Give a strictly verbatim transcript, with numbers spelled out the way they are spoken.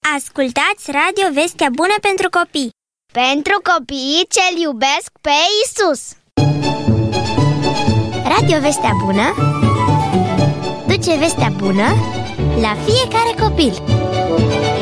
Ascultați Radio Vestea Bună pentru copii. Pentru copiii ce-L iubesc pe Iisus. Radio Vestea Bună duce vestea bună la fiecare copil.